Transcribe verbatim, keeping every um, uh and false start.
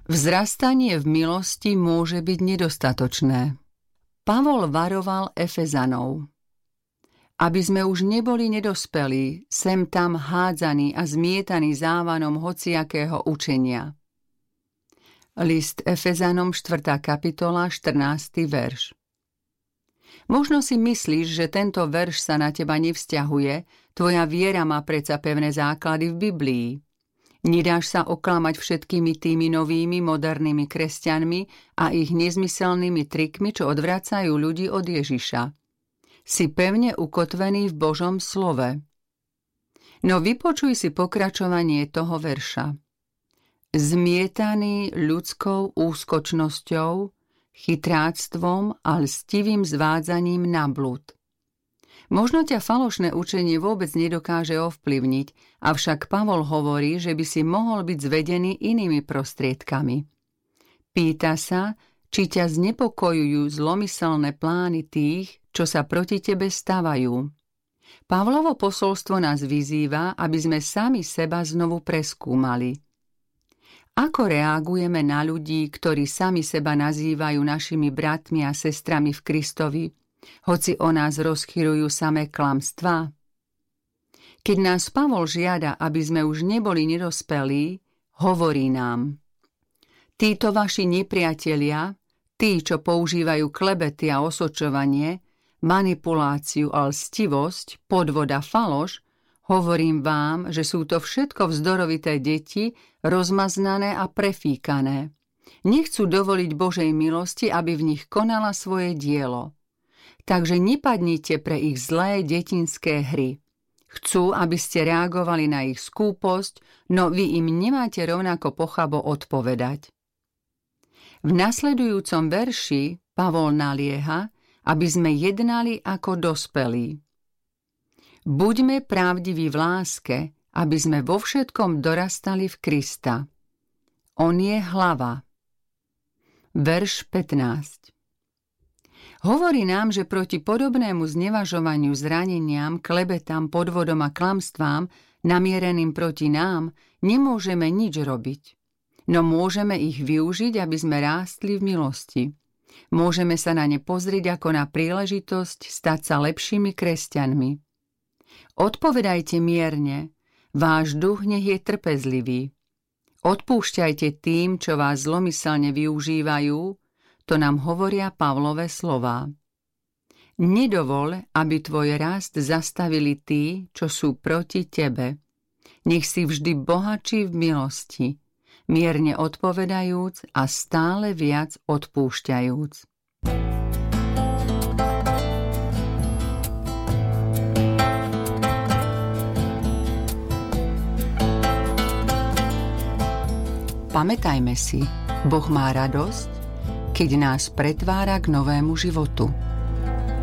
Vzrastanie v milosti môže byť nedostatočné. Pavol varoval Efezanov. Aby sme už neboli nedospelí, sem tam hádzaní a zmietaní závanom hociakého učenia. List Efezanom štvrtá kapitola, štrnásty verš. Možno si myslíš, že tento verš sa na teba nevzťahuje, tvoja viera má predsa pevné základy v Biblii. Nedáš sa oklamať všetkými tými novými, modernými kresťanmi a ich nezmyselnými trikmi, čo odvracajú ľudí od Ježiša. Si pevne ukotvený v Božom slove. No vypočuj si pokračovanie toho verša. Zmietaný ľudskou úskočnosťou, chytráctvom a lstivým zvádzaním na blud. Možno ťa falošné učenie vôbec nedokáže ovplyvniť, avšak Pavol hovorí, že by si mohol byť zvedený inými prostriedkami. Pýta sa, či ťa znepokojujú zlomyselné plány tých, čo sa proti tebe stavajú. Pavlovo posolstvo nás vyzýva, aby sme sami seba znovu preskúmali. Ako reagujeme na ľudí, ktorí sami seba nazývajú našimi bratmi a sestrami v Kristovi, hoci o nás rozchyrujú samé klamstvá? Keď nás Pavol žiada, aby sme už neboli nedospelí, hovorí nám: títo vaši nepriatelia, tí, čo používajú klebety a osočovanie, manipuláciu a lstivosť, podvod a faloš, hovorím vám, že sú to všetko vzdorovité deti, rozmaznané a prefíkané. Nechcú dovoliť Božej milosti, aby v nich konala svoje dielo. Takže nepadnite pre ich zlé detinské hry. Chcú, aby ste reagovali na ich skúposť, no vy im nemáte rovnako pochabo odpovedať. V nasledujúcom verši Pavol nalieha, aby sme jednali ako dospelí. Buďme pravdiví v láske, aby sme vo všetkom dorastali v Krista. On je hlava. Verš pätnásť. Hovorí nám, že proti podobnému znevažovaniu, zraneniam, klebetám, podvodom a klamstvám, namiereným proti nám, nemôžeme nič robiť. No môžeme ich využiť, aby sme rástli v milosti. Môžeme sa na ne pozrieť ako na príležitosť stať sa lepšími kresťanmi. Odpovedajte mierne, váš duch nech je trpezlivý. Odpúšťajte tým, čo vás zlomyselne využívajú, to nám hovoria Pavlové slová. Nedovol, aby tvoj rast zastavili tí, čo sú proti tebe. Nech si vždy bohatší v milosti, mierne odpovedajúc a stále viac odpúšťajúc. Pamätajme si, Boh má radosť, keď nás pretvára k novému životu.